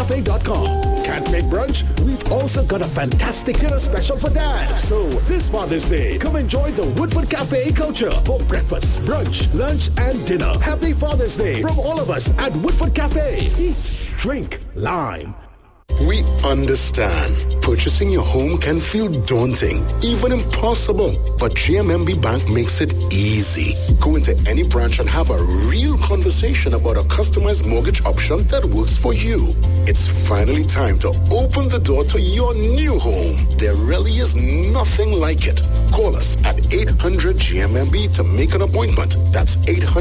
woodfordcafe.com. Can't make brunch? We've also got a fantastic dinner special for dad. So this Father's Day, come enjoy the Woodford Cafe culture for breakfast, brunch, lunch, and dinner. Happy Father's Day from all of us at Woodford Cafe. Eat, drink, lime. We understand. Purchasing your home can feel daunting, even impossible. But GMMB Bank makes it easy. Go into any branch and have a real conversation about a customized mortgage option that works for you. It's finally time to open the door to your new home. There really is nothing like it. Call us at 800-GMMB to make an appointment. That's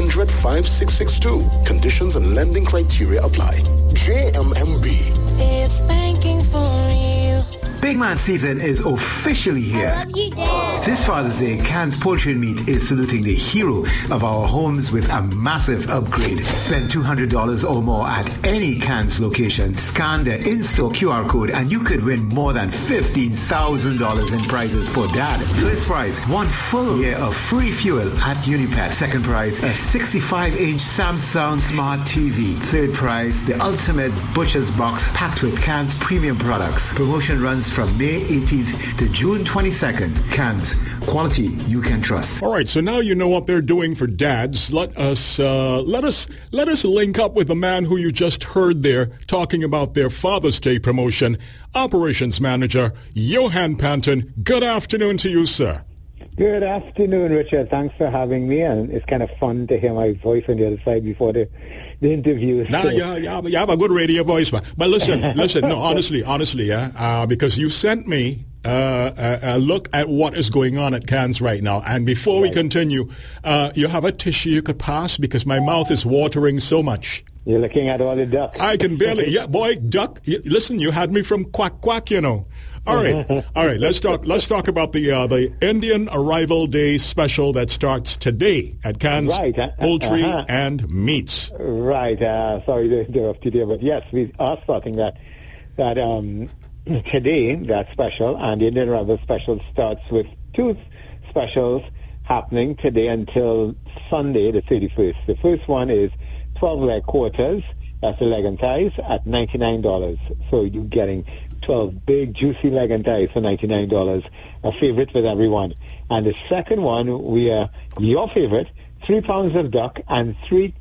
800-5662. Conditions and lending criteria apply. JMMB. It's banking for you. Big Man season is officially here. I love you, Dad. This Father's Day, Can's Poultry and Meat is saluting the hero of our homes with a massive upgrade. Spend $200 or more at any Can's location. Scan the in-store QR code and you could win more than $15,000 in prizes for Dad. First prize, 1 full year of free fuel at Unipet. Second prize, a 65-inch Samsung Smart TV. Third prize, the ultimate butcher's box packed with Can's premium products. Promotion runs from May 18th to June 22nd. Can's, quality you can trust. All right, so now you know what they're doing for dads. Let us link up with the man who you just heard there talking about their Father's Day promotion, Operations Manager Johan Panton. Good afternoon to you, sir. Good afternoon, Richard. Thanks for having me, and it's kind of fun to hear my voice on the other side before the interview. Nah, you have a good radio voice, man. But listen, no, honestly, because you sent me a look at what is going on at Cannes right now. And before we continue, you have a tissue you could pass because my mouth is watering so much. You're looking at all the ducks. I can barely, duck. Listen, you had me from quack, quack, you know. All right. Let's talk about the Indian Arrival Day special that starts today at Cannes Poultry and Meats. Right. Sorry to interrupt you there, but yes, we are starting that today, that special, and the Indian Arrival special starts with 2 specials happening today until Sunday, the 31st. The first one is 12 leg quarters. That's the leg and thighs at $99. So you're getting 12 big, juicy leg and thighs for $99. A favorite with everyone. And the second one, your favorite, 3 pounds of duck and 3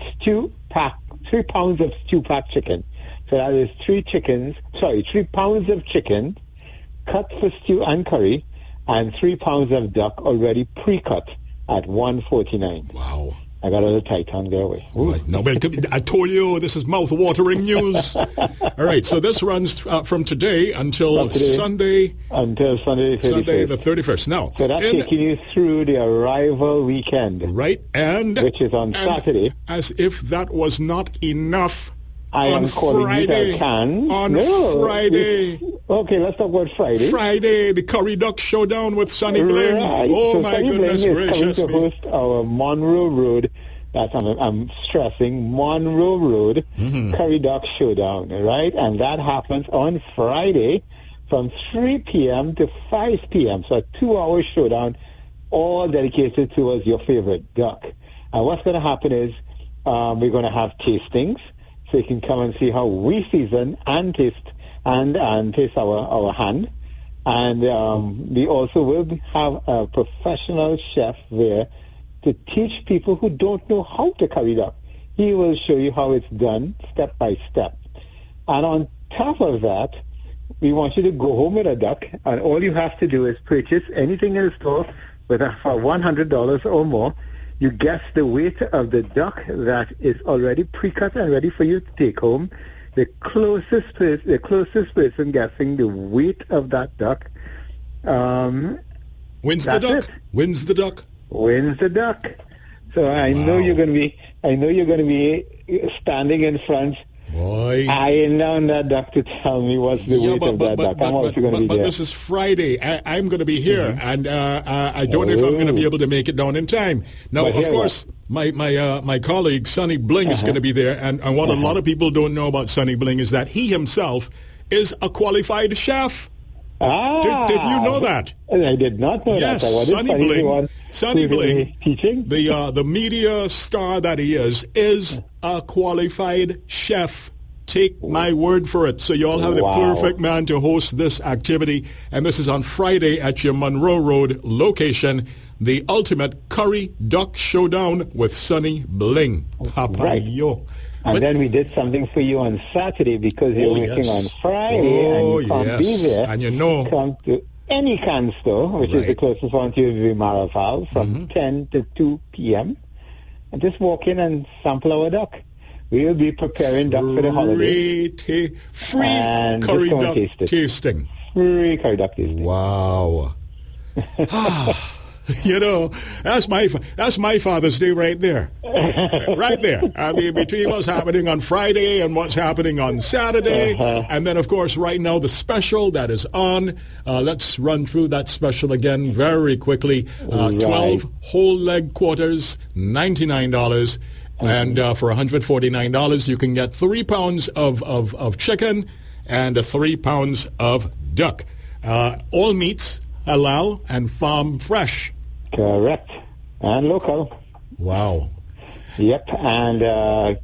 pounds of stew pack chicken. So that is 3 pounds of chicken cut for stew and curry, and 3 pounds of duck already pre-cut at $149. Wow. I got a little tight on there. Right. No, but I told you this is mouth-watering news. All right, so this runs from today until Sunday. Until Sunday the 31st. Sunday the 31st. Now, so that's taking you through the arrival weekend. Right, and which is on Saturday. As if that was not enough. I am calling Friday, you Cannes. Friday. Okay, let's talk about Friday. Friday, the Curry Duck Showdown with Sonny Bling. Right. Oh, so my Sonny goodness Bling gracious. is coming to host our Monroe Road. That's I'm stressing Monroe Road Curry Duck Showdown, right? And that happens on Friday from 3 p.m. to 5 p.m. So a 2-hour showdown, all dedicated towards your favorite duck. And what's going to happen is we're going to have tastings. So you can come and see how we season and taste and taste our hand. And we also will have a professional chef there to teach people who don't know how to curry duck. He will show you how it's done step by step. And on top of that, we want you to go home with a duck, and all you have to do is purchase anything in the store for $100 or more. You guess the weight of the duck that is already pre-cut and ready for you to take home. The closest person guessing the weight of that duck wins the duck. Wins the duck. Wins the duck. So I know you're going to be standing in front, eyeing down that duck to tell me what's the weight of that duck. I'm also going to be there. But this is Friday. I'm going to be here, and I don't know if I'm going to be able to make it down in time. Now, of course, my colleague Sonny Bling is going to be there, and what a lot of people don't know about Sonny Bling is that he himself is a qualified chef. Did you know that? I did not know that. Sonny Bling, teaching? the media star that he is a qualified chef. Take my word for it. So you all have the perfect man to host this activity. And this is on Friday at your Monroe Road location, the ultimate Curry Duck Showdown with Sonny Bling. Right. And then we did something for you on Saturday because you're working on Friday and you can't be there. And you know, come to any can store, which is the closest one to you, Maraval, from 10 to 2 p.m. And just walk in and sample our duck. We will be preparing duck for the holiday. Free curry duck tasting. Free curry duck tasting. Wow. You know, that's my Father's Day right there. Right there. I mean, between what's happening on Friday and what's happening on Saturday. And then, of course, right now, the special that is on. Let's run through that special again very quickly. 12 whole leg quarters, $99. And for $149, you can get 3 pounds of chicken and 3 pounds of duck. All meats, halal and farm fresh. Correct. And local. Wow. Yep. And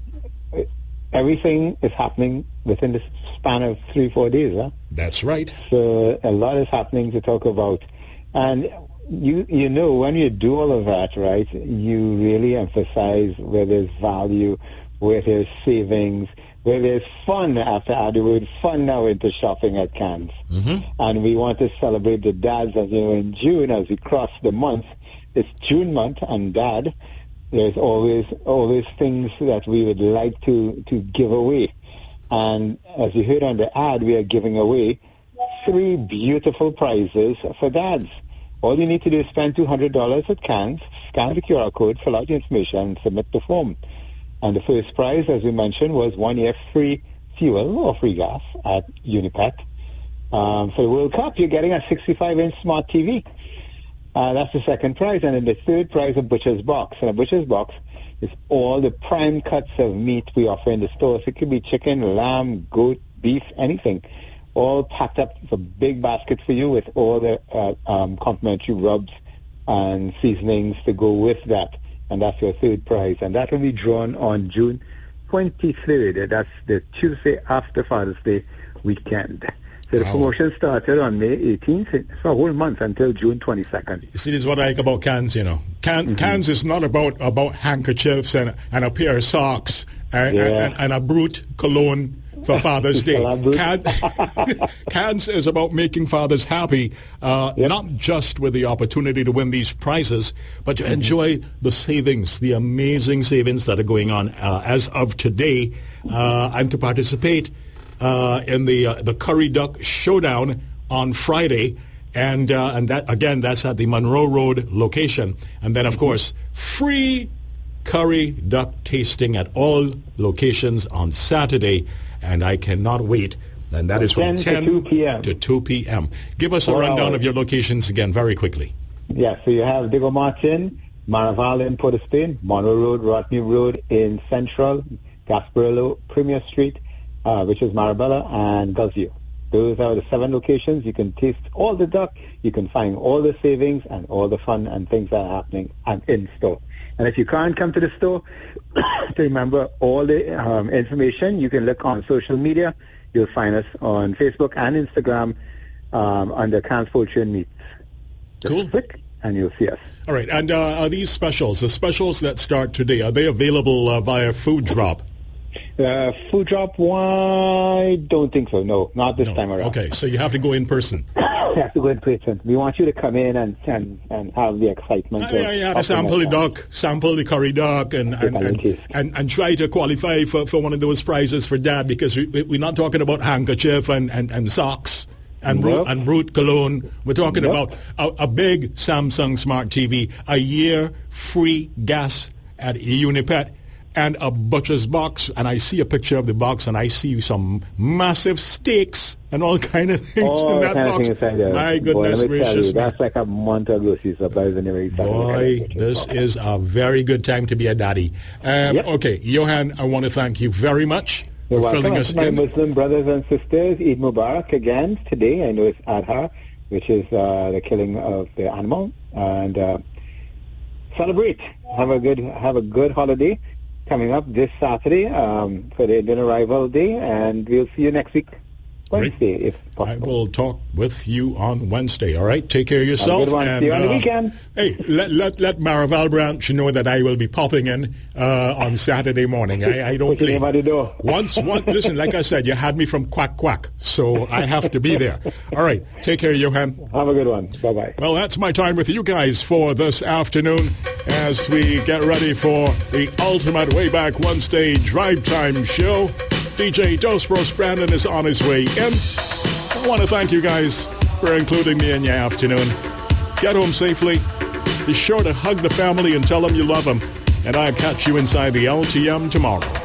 everything is happening within the span of 3-4 days. Huh? That's right. So a lot is happening to talk about. And you know, when you do all of that, right, you really emphasize where there's value, where there's savings, where there's fun. I have to add the word fun now into shopping at Cannes. And we want to celebrate the dads. As you know, in June, as we cross the month, it's June month, and Dad, there's always things that we would like to give away. And as you heard on the ad, we are giving away 3 beautiful prizes for dads. All you need to do is spend $200 at Cannes, scan the QR code, fill out the information, and submit the form. And the first prize, as we mentioned, was 1 year free fuel or free gas at Unipet. For the World Cup, you're getting a 65-inch smart TV. That's the second prize. And then the third prize, a butcher's box. And a butcher's box is all the prime cuts of meat we offer in the store. So it could be chicken, lamb, goat, beef, anything. All packed up for big baskets for you with all the complimentary rubs and seasonings to go with that. And that's your third prize. And that will be drawn on June 23rd. That's the Tuesday after Father's Day weekend. So the promotion started on May 18th. It's a whole month until June 22nd. You see, this is what I like about Cannes, you know. Cannes is not about handkerchiefs and a pair of socks and a Brut cologne for Father's Day. Cannes is about making fathers happy, not just with the opportunity to win these prizes, but to enjoy the savings, the amazing savings that are going on as of today, and to participate in the Curry Duck Showdown on Friday. And that, again, that's at the Monroe Road location. And then, of course, free curry duck tasting at all locations on Saturday. And I cannot wait. And that is from 10 to 2 p.m. Give us a rundown of your locations again very quickly. Yeah, so you have Diego Martin, Maraval in Port of Spain, Monroe Road, Rodney Road in Central, Gasparillo, Premier Street, which is Marabella, and Guzio. Those are the 7 locations. You can taste all the duck. You can find all the savings and all the fun and things that are happening in store. And if you can't come to the store, to remember all the information, you can look on social media. You'll find us on Facebook and Instagram under Cannes Poultry and Meats. Cool. Click and you'll see us. All right. And are these specials, the specials that start today, are they available via Food Drop? Food Drop, I don't think so. No, not this time around. Okay, so you have to go in person. You have to go in person. We want you to come in and have the excitement. To sample the duck, sample the curry duck, and try to qualify for one of those prizes for Dad, because we're not talking about handkerchief and socks and Brut cologne. We're talking about a big Samsung Smart TV, a year free gas at Unipet, and a butcher's box. And I see a picture of the box, and I see some massive steaks and all kind of things in that box. My goodness gracious. That's like a month of grocery supplies and everything. Boy, this is a very good time to be a daddy. Okay, Johan, I want to thank you very much for filling us in. My Muslim brothers and sisters, Eid Mubarak again today. I know it's Adha, which is the killing of the animal. And celebrate. Have a good holiday. coming up this Saturday for the Indian Arrival Day, and we'll see you next week, Wednesday, if possible. I will talk with you on Wednesday, all right? Take care of yourself. Have a good one. See you on the weekend. Hey, let Maraval Branch know that I will be popping in on Saturday morning. I don't play. By the door. Listen, like I said, you had me from quack, so I have to be there. All right, take care, Johan. Have a good one. Bye-bye. Well, that's my time with you guys for this afternoon as we get ready for the ultimate Wayback Wednesday Drive Time show. DJ Dos Pros Brandon is on his way in. I want to thank you guys for including me in your afternoon. Get home safely. Be sure to hug the family and tell them you love them. And I'll catch you inside the LTM tomorrow.